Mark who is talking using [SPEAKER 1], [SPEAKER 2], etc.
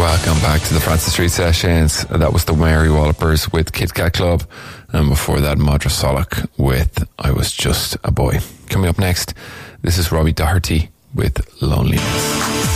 [SPEAKER 1] Welcome back to the Francis Street Sessions. That was the Mary Wallopers with Kit Kat Club, and before that Madra Solak with I Was Just a Boy. Coming up next, this is Robbie Doherty with Loneliness.